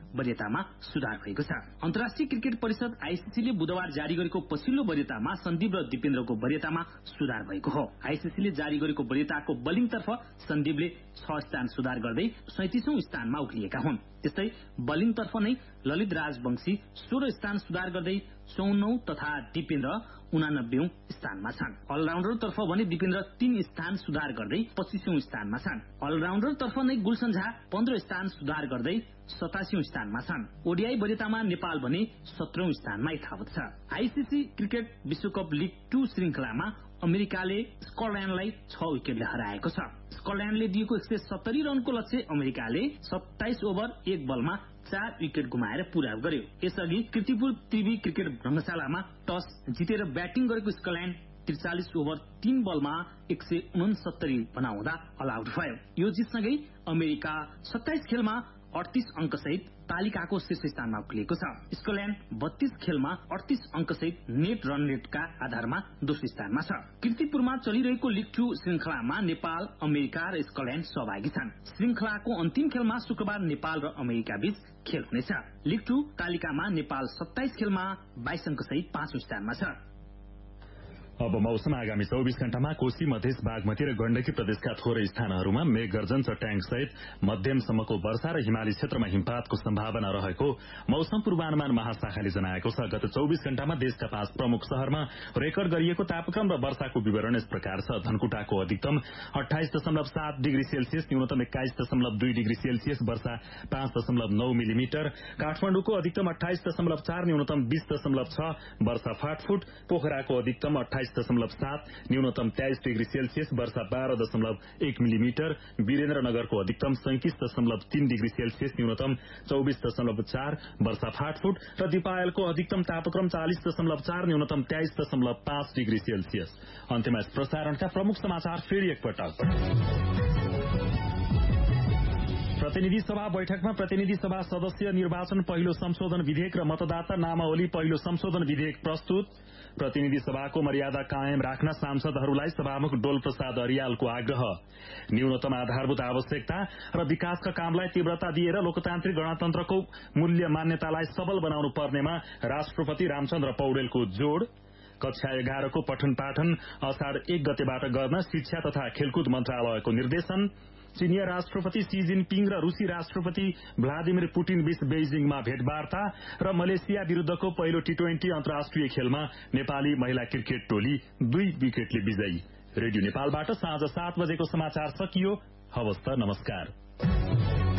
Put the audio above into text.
वरियतामा सुधार भएको छ। अन्तर्राष्ट्रिय क्रिकेट परिषद आईसीसीले बुधबार जारी गरेको पछिल्लो वरियतामा सन्दीप र दिपेन्द्रको वरियतामा सुधार भएको हो। आईसीसीले जारी गरेको वरियताको बलिङतर्फ सन्दीपले 6 स्थान सुधार गर्दै 37औं स्थानमा उक्लिएका हुन्। त्यस्तै बलिङतर्फ नै ललित राजवंशी 16 स्थान सुधार गर्दै 54औं तथा दिपेन्द्र 89औं स्थानमा छन्। अलराउन्डरतर्फ भने दिपेन्द्र 3 स्थान सुधार गर्दै 25औं स्थानमा छन्। अलराउन्डरतर्फ नै गुलसन झा 15 स्थान सुधार गर्दै 87औं स्थानमा छन्। ओडीआई वरियतामा नेपाल भने 17औं स्थानमा यथावत छ। आईसीसी क्रिकेट विश्वकप लीग 2 श्रृंखलामा अमेरिकाले स्कटल्याण्डलाई 6 विकेटले हराएको छ। स्कटल्याण्डले दिएको 170 रनको लक्ष्य अमेरिकाले 27 ओभर 1 बलमा 4 विकेट गुमाएर पूरा गर्यो। यसअघि कीर्तिपुर त्रिवी क्रिकेट रंगशालामा टस जितेर ब्याटिङ गरेको स्कटल्याण्ड 43 ओभर 3 बलमा 169 बनाउँदा अल आउट भयो। यो जितसँगै अमेरिका 27 खेलमा 38 अंक सहित तालिकाको शीर्ष स्थानमा उक्लिएको छ। स्कटल्याण्ड 32 खेलमा 38 अंक सहित नेट रन रेटका आधारमा दोस्रो स्थानमा छ। कीर्तिपुरमा चलिरहेको लीग 2 श्रृंखलामा नेपाल, अमेरिका र स्कटल्याण्ड सहभागी छन्। श्रृंखलाको अन्तिम खेलमा शुक्रबार नेपाल र अमेरिका बीच खेल हुनेछ। लीग 2 तालिकामा नेपाल 27 खेलमा 22 अंक सहित 5औं स्थानमा छ। अब मौसम आगामी 24 घण्टामा कोशी, मधेस, बागमती र गण्डकी प्रदेशका थोरै स्थानहरूमा मेघगर्जन, चट्याङ सहित मध्यमसम्मको वर्षा र हिमाली क्षेत्रमा हिमपातको सम्भावना रहेको मौसम पूर्वानुमान महाशाखाले जनाएको छ। गत 24 घण्टामा देशका 5 प्रमुख शहरमा रेकर्ड गरिएको तापक्रम र वर्षाको विवरण यस प्रकार छ। धनकुटाको अधिकतम 28.7 डिग्री सेल्सियस, न्यूनतम 21.2 डिग्री सेल्सियस, वर्षा 5.9 मिलिमिटर। काठमाडौँको अधिकतम 28.4, न्यूनतम 20.6, वर्षा फाटफुट। पोखराको अधिकतम 28.7, न्यूनतम 23 डिग्री सेल्सियस, वर्षा 12.1 मिलिमिटर। वीरेन्द्रनगरको अधिकतम 37.3 डिग्री सेल्सियस, न्यूनतम 24.4, वर्षा फाटफुट। र दिपायलको अधिकतम तापक्रम 40.4, न्यूनतम 23.5 डिग्री सेल्सियस। अन्त्यमा यस प्रसारणका प्रमुख समाचार फेरि एकपटक। प्रतिनिधि सभा बैठकमा प्रतिनिधि सभा सदस्य निर्वाचन पहिलो संशोधन विधेयक र मतदाता नामावली पहिलो संशोधन विधेयक प्रस्तुत। प्रतिनिधि सभाको मर्यादा कायम राख्न सांसदहरूलाई सभामुख डोल प्रसाद अरियालको आग्रह। न्यूनतम आधारभूत आवश्यकता र विकासका कामलाई तीव्रता दिएर लोकतान्त्रिक गणतन्त्रको मूल्य मान्यतालाई सबल बनाउनु पर्नेमा राष्ट्रपति रामचन्द्र पौडेलको जोड़। कक्षा 11 को पठन पाठन असाढ 1 गतेबाट गर्न शिक्षा तथा खेलकुद मन्त्रालयको निर्देशन। चीनिया राष्ट्रपति सी जिनपिङ र रूसी राष्ट्रपति भ्लादिमिर पुटिन बीच बेजिङमा भेटवार्ता। र मलेसिया विरूद्धको पहिलो टी20 अन्तर्राष्ट्रिय खेलमा नेपाली महिला क्रिकेट टोली 2 विकेटले विजयी। रेडियो नेपालबाट साँझ 7 बजेको समाचार सकियो। हवस् त, नमस्कार।